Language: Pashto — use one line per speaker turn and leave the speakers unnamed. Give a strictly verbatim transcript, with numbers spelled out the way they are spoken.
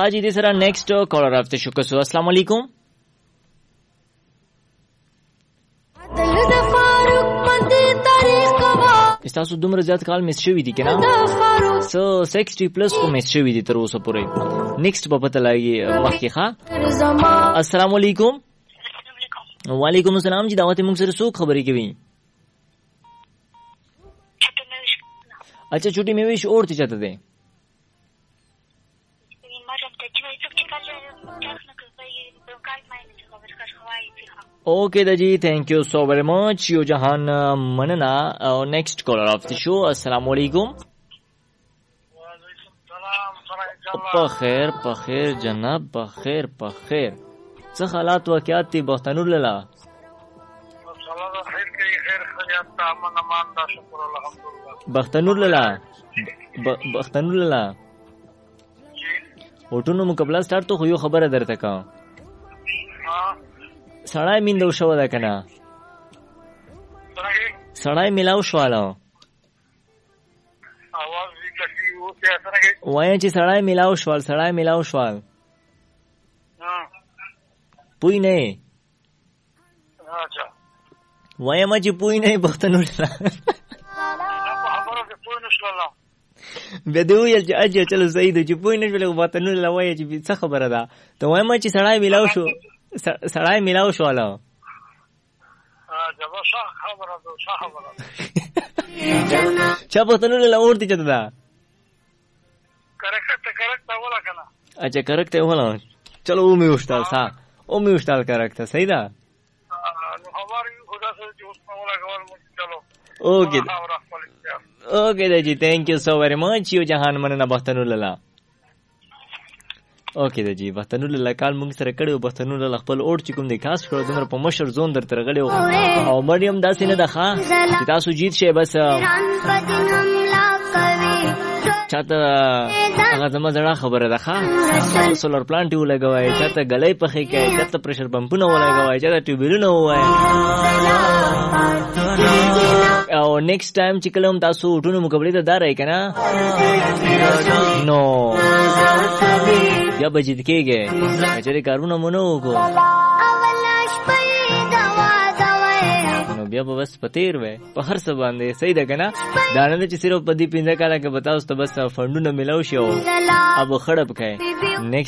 जी दे सरा next collar आफ्ते शुक्र सो अस्सलाम वालेकुम استاسو دومره زیات کال مس شوی دي کنه سو سixty پلس کو مس شوی دي تر اوسه پورې نیکسټ په پته لګي مخکې ښا السلام علیکم وعلیکم السلام جی دعوت موږ سره څوک خبرې کوي اچھا چټي مې ویش اورته چاته ده اوکے دا جی تھینک یو سو ویری مچ یو جہان مننا نیکسٹ کالر آف دی شو السلام علیکم بخیر بخیر جناب بخیر بخیر څه حالات واقعات تی بختنور لاله بختنور لاله بختنور لاله وټونو مقابله سٹارټ تو خو یو خبره درته کا سړای میندو شو دا کنه سړای ملاو شواله आवाज भी कसी वो क्या असर है وای چې سړای ملاو شوال سړای ملاو شوال ها پوی نه اچھا وای ما چې پوی نه بختنور لا خبره کې پوی نه شواله بدو یل چې اجه چلو صحیح دی چې پوی نه شواله بختنور لا وای چې څه خبره ده ته وای ما چې سړای ملاو شو سړای ملاو شواله جواب صح خبره ده صح خبره چا بختنور لا اورتي چته ده کریکټ کریکټ ولا کنه اچھا کریکټ ولا چلو او می وشتال سا او می وشتال کریکټ صحیح ده نو خبر خدا سره چې اوس ولا کول مو چلو اوکے اوکے دا جی تھینک یو سو ویری مچ یو جهان مننه بختنور لا اوکے دا جی بختنور لا کال موږ سره کړو بختنور لا خپل اور چې کوم دی خاص کړو دمر په مشر زون درته غړیو او مریم داسې نه ده ښا چې تاسو جیت شئ بس چاته هغه زما زړه خبره ده ښا سولر پلانټ یو لګوي چاته غلې پخې کوي چاته پرشر پمپونه ولګوي چاته ټیوبلونه وای او نیکسټ ټایم چې کلم تاسو ټونو مقابله ته دار راي کنه نو یا بجید کېږي چې کارونه مونږ وکړو نو بیا به بس پتیر وې په هر څه باندې صحیح ده کنه دا نه چې صرف په دې پینځه کاله کې بتاوس ته بس فندونه ملاو شي او اب خړب کای